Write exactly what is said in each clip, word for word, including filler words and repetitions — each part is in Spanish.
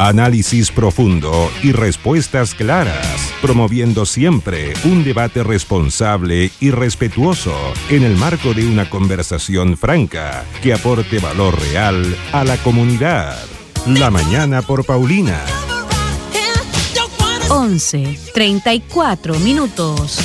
Análisis profundo y respuestas claras, promoviendo siempre un debate responsable y respetuoso en el marco de una conversación franca que aporte valor real a la comunidad. La mañana por Paulina. once, treinta y cuatro minutos.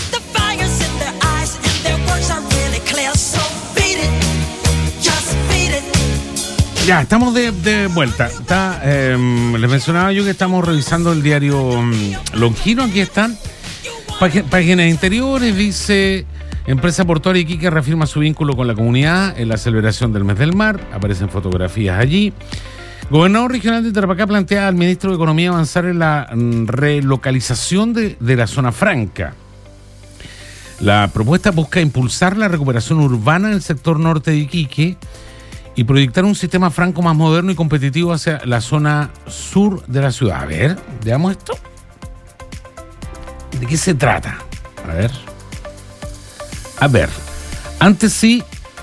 Ya, estamos de, de vuelta. Está, eh, les mencionaba yo que estamos revisando el diario um, Longino. Aquí están. Pág- páginas interiores. Dice: Empresa Portuaria Iquique reafirma su vínculo con la comunidad en la celebración del mes del mar. Aparecen fotografías allí. Gobernador regional de Tarapacá plantea al ministro de Economía avanzar en la mm, relocalización de, de la zona franca. La propuesta busca impulsar la recuperación urbana en el sector norte de Iquique y proyectar un sistema franco más moderno y competitivo hacia la zona sur de la ciudad. A ver, veamos esto. ¿De qué se trata? A ver. A ver. Antes sí.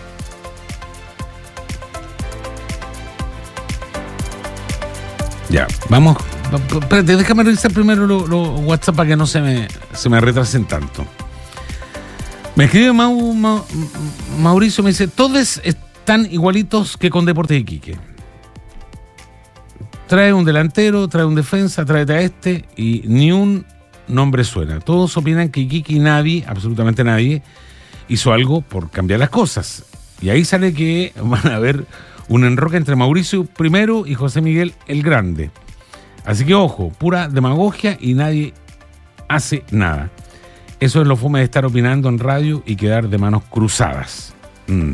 Ya, vamos. Espérate, déjame revisar primero los lo WhatsApp para que no se me, se me retrasen tanto. Me escribe Mau, Mau, Mauricio, me dice: todos están igualitos que con Deportes Iquique. Trae un delantero, trae un defensa, tráete a este y ni un nombre suena. Todos opinan que Iquique y nadie, absolutamente nadie, hizo algo por cambiar las cosas. Y ahí sale que van a haber un enroque entre Mauricio primero y José Miguel el Grande. Así que ojo, pura demagogia y nadie hace nada. Eso es lo fome de estar opinando en radio y quedar de manos cruzadas. Mm.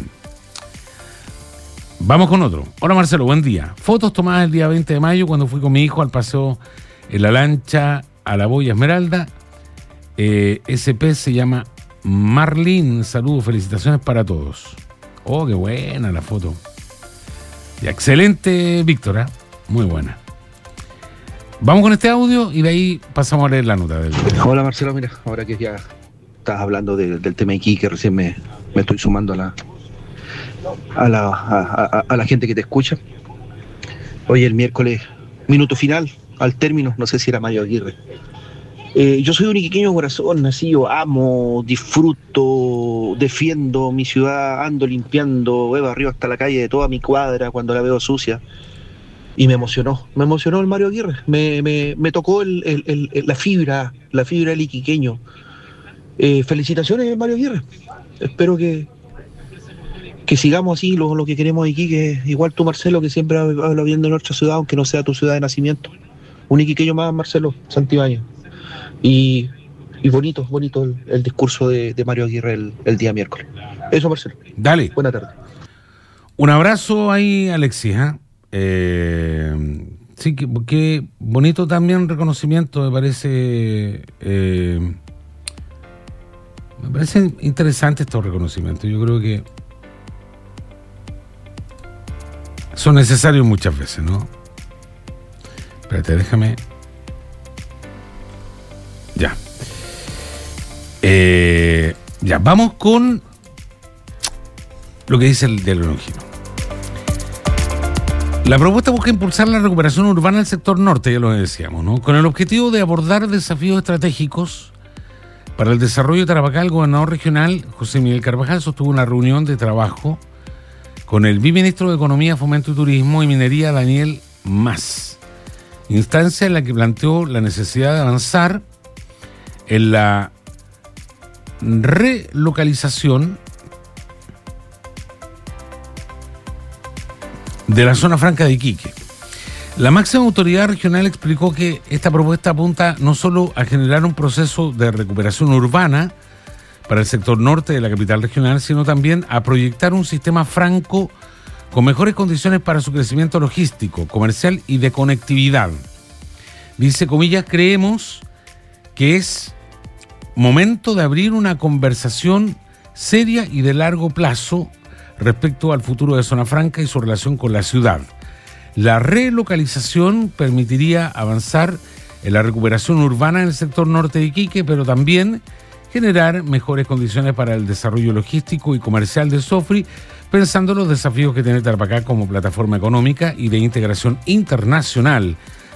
Vamos con otro. Hola Marcelo, buen día. Fotos tomadas el día veinte de mayo cuando fui con mi hijo al paseo en la lancha a la Boya Esmeralda. Eh, S P se llama Marlene. Saludos, felicitaciones para todos. Oh, qué buena la foto. Ya, excelente, Víctora. Muy buena. Vamos con este audio y de ahí pasamos a leer la nota del día. Hola Marcelo, mira, ahora que ya estás hablando de, del tema Iquique, que recién me, me estoy sumando a la a la, a, a, a la gente que te escucha. Hoy el miércoles, minuto final, al término, no sé si era Mayo Aguirre. Eh, yo soy un iquiqueño de corazón, nacido, amo, disfruto, defiendo mi ciudad, ando limpiando, he barrido hasta la calle de toda mi cuadra cuando la veo sucia. Y me emocionó, me emocionó el Mario Aguirre, me, me, me tocó el, el, el, la fibra, la fibra del iquiqueño. Eh, felicitaciones, Mario Aguirre. Espero que, que sigamos así lo, lo que queremos aquí, que igual tú, Marcelo, que siempre hablas bien de nuestra ciudad, aunque no sea tu ciudad de nacimiento. Un iquiqueño más, Marcelo Santibáñez. Y, y bonito, bonito el, el discurso de, de Mario Aguirre el, el día miércoles. Eso, Marcelo. Dale. Buena tarde. Un abrazo ahí, Alexis, ¿eh? Eh, sí, que, que bonito también reconocimiento, me parece eh, me parece interesante estos reconocimientos. Yo creo que son necesarios muchas veces, ¿no? Espérate, déjame ya eh, ya, vamos con lo que dice el diario Longino. La propuesta busca impulsar la recuperación urbana del sector norte, ya lo decíamos, ¿no? Con el objetivo de abordar desafíos estratégicos para el desarrollo de Tarapacá. El gobernador regional, José Miguel Carvajal, sostuvo una reunión de trabajo con el viceministro de Economía, Fomento y Turismo y Minería, Daniel Mas, instancia en la que planteó la necesidad de avanzar en la relocalización de la zona franca de Iquique. La máxima autoridad regional explicó que esta propuesta apunta no solo a generar un proceso de recuperación urbana para el sector norte de la capital regional, sino también a proyectar un sistema franco con mejores condiciones para su crecimiento logístico, comercial y de conectividad. Dice, comillas, creemos que es momento de abrir una conversación seria y de largo plazo respecto al futuro de Zona Franca y su relación con la ciudad. La relocalización permitiría avanzar en la recuperación urbana en el sector norte de Iquique, pero también generar mejores condiciones para el desarrollo logístico y comercial de Sofri, pensando en los desafíos que tiene Tarapacá como plataforma económica y de integración internacional,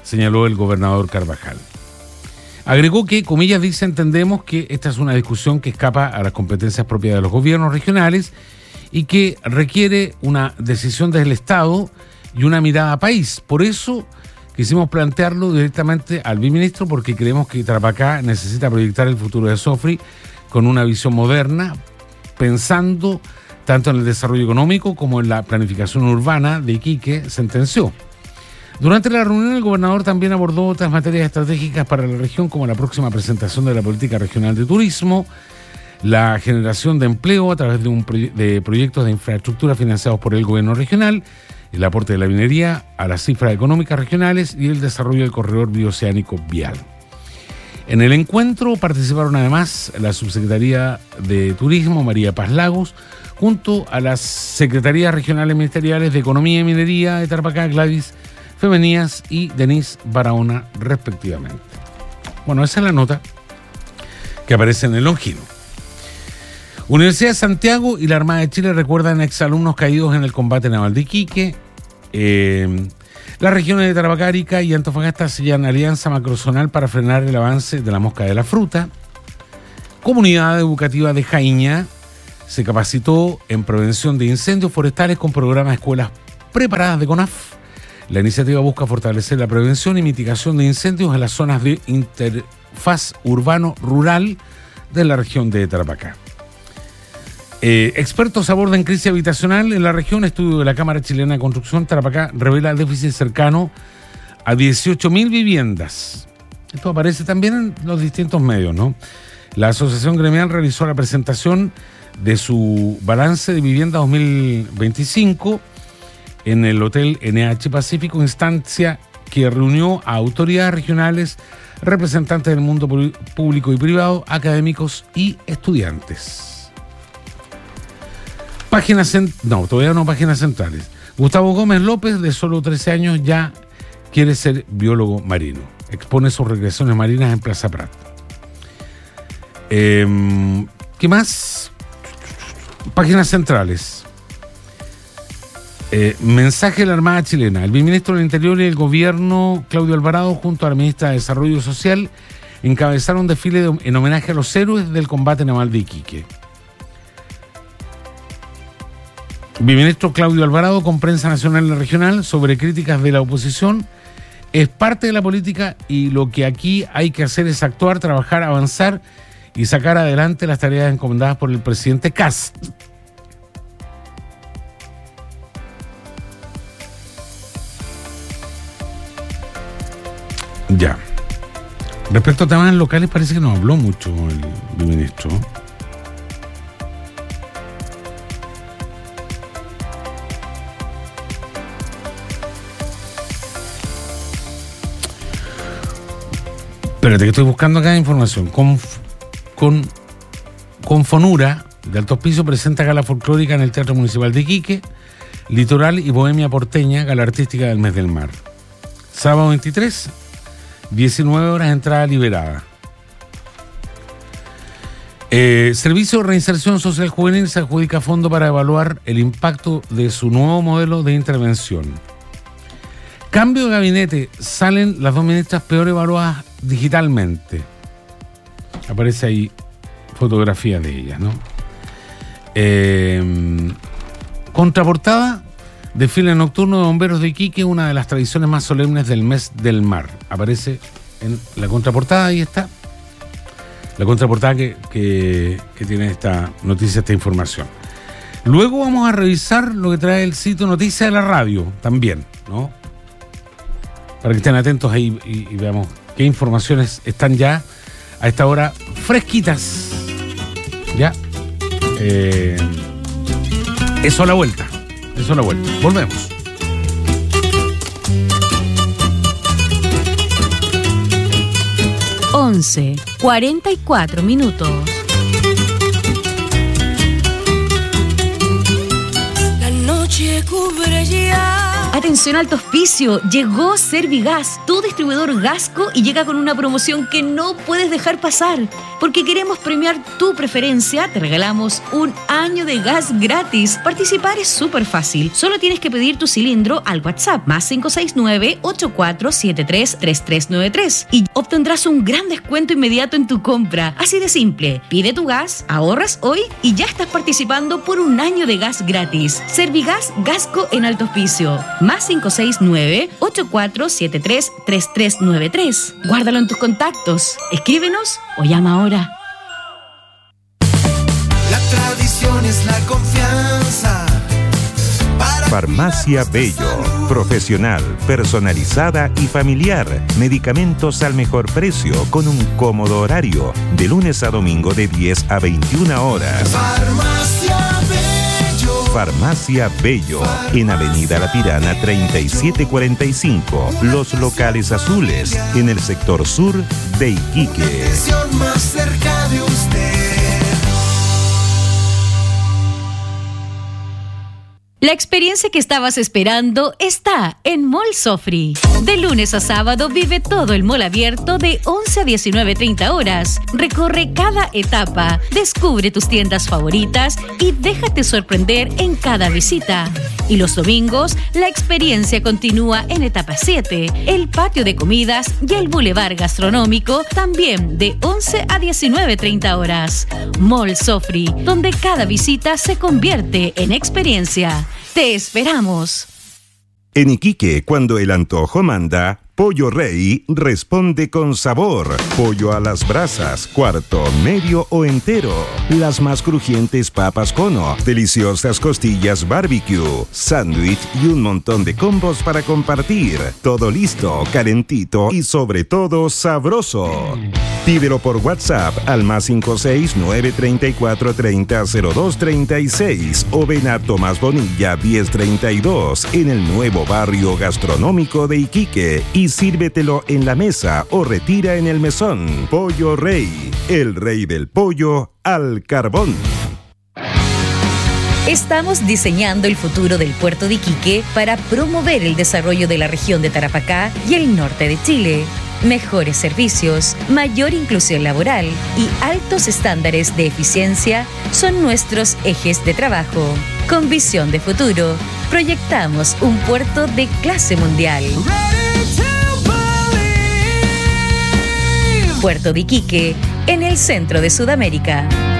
señaló el gobernador Carvajal. Agregó que, comillas, dice, entendemos que esta es una discusión que escapa a las competencias propias de los gobiernos regionales y que requiere una decisión del Estado y una mirada a país. Por eso quisimos plantearlo directamente al viceministro, porque creemos que Tarapacá necesita proyectar el futuro de Sofri con una visión moderna, pensando tanto en el desarrollo económico como en la planificación urbana de Iquique, sentenció. Durante la reunión, el gobernador también abordó otras materias estratégicas para la región, como la próxima presentación de la política regional de turismo, la generación de empleo a través de, un proye- de proyectos de infraestructura financiados por el gobierno regional, el aporte de la minería a las cifras económicas regionales y el desarrollo del corredor bioceánico vial. En el encuentro participaron además la Subsecretaría de Turismo, María Paz Lagos, junto a las Secretarías Regionales Ministeriales de Economía y Minería de Tarapacá, Gladys Femenías y Denise Barahona, respectivamente. Bueno, esa es la nota que aparece en el Longino. Universidad de Santiago y la Armada de Chile recuerdan a exalumnos caídos en el combate naval de Iquique. Eh, las regiones de Tarapacá, Arica y Antofagasta sellan alianza macrozonal para frenar el avance de la mosca de la fruta. Comunidad Educativa de Jaíña se capacitó en prevención de incendios forestales con programas de escuelas preparadas de CONAF. La iniciativa busca fortalecer la prevención y mitigación de incendios en las zonas de interfaz urbano-rural de la región de Tarapacá. Eh, expertos abordan crisis habitacional en la región. Estudio de la Cámara Chilena de Construcción Tarapacá revela déficit cercano a dieciocho mil viviendas. Esto aparece también en los distintos medios, ¿no? La Asociación Gremial realizó la presentación de su balance de vivienda dos mil veinticinco en el Hotel N H Pacífico, instancia que reunió a autoridades regionales, representantes del mundo público y privado, académicos y estudiantes. Páginas cent- no, todavía no páginas centrales. Gustavo Gómez López, de solo trece años, ya quiere ser biólogo marino. Expone sus regresiones marinas en Plaza Prat. Eh, ¿Qué más? Páginas centrales. Eh, mensaje de la Armada Chilena. El viceministro del Interior y el Gobierno, Claudio Alvarado, junto a la ministra de Desarrollo Social, encabezaron un desfile de, en homenaje a los héroes del combate naval de Iquique. Viceministro Claudio Alvarado, con prensa nacional y regional, sobre críticas de la oposición. Es parte de la política y lo que aquí hay que hacer es actuar, trabajar, avanzar y sacar adelante las tareas encomendadas por el presidente Kast. Ya. Respecto a temas locales, parece que no habló mucho el ministro. Espérate, que estoy buscando acá información. Con, con, con Fonura, de Alto Hospicio, presenta gala folclórica en el Teatro Municipal de Iquique, Litoral y Bohemia Porteña, gala artística del mes del mar. Sábado veintitrés, diecinueve horas, entrada liberada. Eh, Servicio de Reinserción Social Juvenil se adjudica fondo para evaluar el impacto de su nuevo modelo de intervención. Cambio de gabinete, salen las dos ministras peor evaluadas digitalmente. Aparece ahí fotografía de ellas, ¿no? Eh, contraportada, desfile nocturno de bomberos de Iquique, una de las tradiciones más solemnes del mes del mar. Aparece en la contraportada, ahí está. La contraportada que, que, que tiene esta noticia, esta información. Luego vamos a revisar lo que trae el sitio Noticias de la Radio, también, ¿no? Para que estén atentos ahí y, y veamos qué informaciones están ya a esta hora fresquitas. Ya. Eh, eso a la vuelta. Eso a la vuelta. Volvemos. once, cuarenta y cuatro minutos. La noche cubre ya Atención Alto Hospicio, llegó Servigas, tu distribuidor Gasco, y llega con una promoción que no puedes dejar pasar. Porque queremos premiar tu preferencia, te regalamos un año de gas gratis. Participar es súper fácil, solo tienes que pedir tu cilindro al WhatsApp más cinco seis nueve, ocho cuatro siete tres, tres tres nueve tres y obtendrás un gran descuento inmediato en tu compra. Así de simple, pide tu gas, ahorras hoy y ya estás participando por un año de gas gratis. Servigas Gasco en Alto Hospicio. Más cinco seis nueve, ocho cuatro siete tres, tres tres nueve tres. Guárdalo en tus contactos. Escríbenos o llama ahora. La tradición es la confianza. Farmacia Bello, profesional, personalizada y familiar. Medicamentos al mejor precio con un cómodo horario, de lunes a domingo de diez a veintiuna horas. Farmacia Bello. Farmacia Bello, en Avenida La Pirana treinta y siete cuarenta y cinco, Los Locales Azules, en el sector sur de Iquique. Atención más cerca de usted. La experiencia que estabas esperando está en Mall Sofri. De lunes a sábado vive todo el mall abierto de once a diecinueve treinta horas. Recorre cada etapa, descubre tus tiendas favoritas y déjate sorprender en cada visita. Y los domingos, la experiencia continúa en etapa siete, el patio de comidas y el bulevar gastronómico, también de once a diecinueve treinta horas. Mall Sofri, donde cada visita se convierte en experiencia. ¡Te esperamos! En Iquique, cuando el antojo manda, Pollo Rey responde con sabor. Pollo a las brasas, cuarto, medio o entero. Las más crujientes papas cono, deliciosas costillas barbecue, sándwich y un montón de combos para compartir. Todo listo, calentito y sobre todo sabroso. Pídelo por WhatsApp al más cinco seis nueve treinta y cuatro treinta cero dos treinta y seis o ven a Tomás Bonilla diez treinta y dos en el nuevo barrio gastronómico de Iquique y sírvetelo en la mesa o retira en el mesón. Pollo Rey, el rey del pollo al carbón. Estamos diseñando el futuro del puerto de Iquique para promover el desarrollo de la región de Tarapacá y el norte de Chile. Mejores servicios, mayor inclusión laboral y altos estándares de eficiencia son nuestros ejes de trabajo. Con visión de futuro, proyectamos un puerto de clase mundial. Puerto de Iquique, en el centro de Sudamérica.